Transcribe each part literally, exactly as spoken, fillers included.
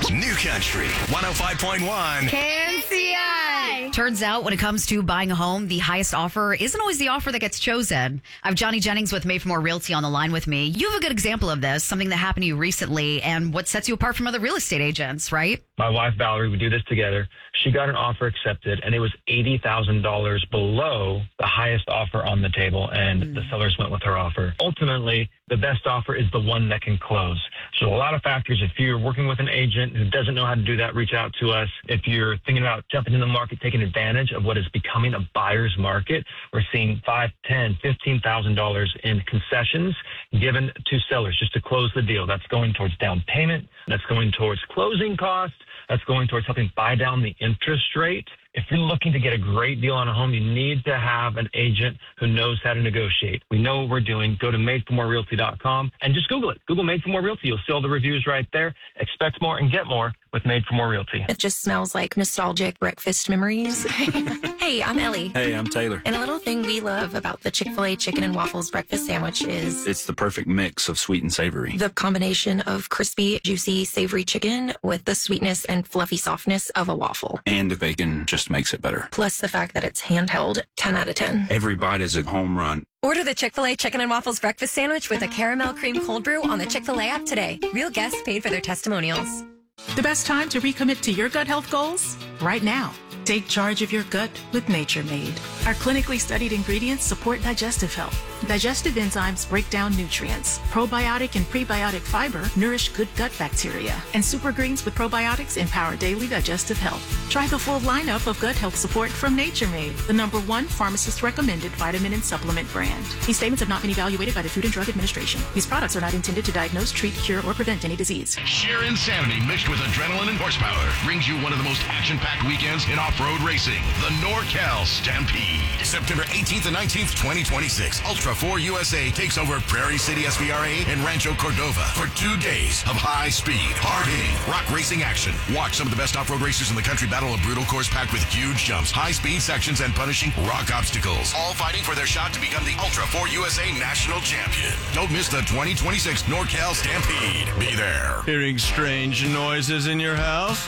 New Country one oh five point one. K N C I. Turns out when it comes to buying a home, the highest offer isn't always the offer that gets chosen. I have Johnny Jennings with Made for More Realty on the line with me. You have a good example of this, something that happened to you recently and what sets you apart from other real estate agents, right? My wife, Valerie, we do this together. She got an offer accepted, and it was eighty thousand dollars below the highest offer on the table, and mm. the sellers went with her offer. Ultimately, the best offer is the one that can close. So a lot of factors. If you're working with an agent who doesn't know how to do that, reach out to us. If you're thinking about jumping in the market, taking advantage of what is becoming a buyer's market, we're seeing five, ten, fifteen thousand dollars in concessions given to sellers just to close the deal. That's going towards down payment. That's going towards closing costs. That's going towards helping buy down the interest rate. If you're looking to get a great deal on a home, you need to have an agent who knows how to negotiate. We know what we're doing. Go to made for more realty dot com and just Google it. Google Made for More Realty. You'll see all the reviews right there. Expect more and get more with Made for More Realty. It just smells like nostalgic breakfast memories. Hey, I'm Ellie. Hey, I'm Taylor. And a little thing we love about the Chick-fil-A chicken and waffles breakfast sandwich is it's the perfect mix of sweet and savory. The combination of crispy, juicy, savory chicken with the sweetness and fluffy softness of a waffle. And the bacon just makes it better. Plus the fact that it's handheld, ten out of ten. Every bite is a home run. Order the Chick-fil-A Chicken and Waffles Breakfast Sandwich with a caramel cream cold brew on the Chick-fil-A app today. Real guests paid for their testimonials. The best time to recommit to your gut health goals? Right now. Take charge of your gut with Nature Made. Our clinically studied ingredients support digestive health. Digestive enzymes break down nutrients. Probiotic and prebiotic fiber nourish good gut bacteria. And super greens with probiotics empower daily digestive health. Try the full lineup of gut health support from Nature Made, the number one pharmacist-recommended vitamin and supplement brand. These statements have not been evaluated by the Food and Drug Administration. These products are not intended to diagnose, treat, cure, or prevent any disease. Sheer insanity mixed with adrenaline and horsepower brings you one of the most action-packed weekends in off-road racing, the NorCal Stampede. September eighteenth and nineteenth, twenty twenty-six. Ultra four U S A takes over Prairie City S V R A and Rancho Cordova for two days of high-speed, hard-hitting rock racing action. Watch some of the best off-road racers in the country battle a brutal course packed with huge jumps, high-speed sections, and punishing rock obstacles, all fighting for their shot to become the Ultra four U S A national champion. Don't miss the twenty twenty-six NorCal Stampede. Be there. Hearing strange noises in your house?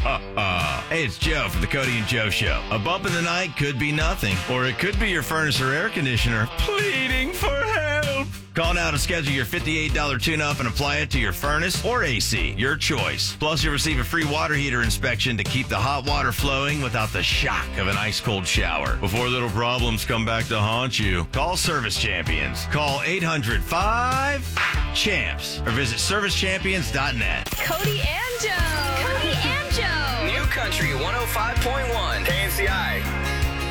Hey, it's Joe from the Cody and Joe Show. A bump in the night could be nothing, or it could be your furnace or air conditioner pleading for help. Call now to schedule your fifty-eight dollars tune-up and apply it to your furnace or A C, your choice. Plus, you'll receive a free water heater inspection to keep the hot water flowing without the shock of an ice-cold shower. Before little problems come back to haunt you, call Service Champions. Call eight hundred five champs or visit service champions dot net. Cody and Joe. Cody and Joe. New Country one oh five point one.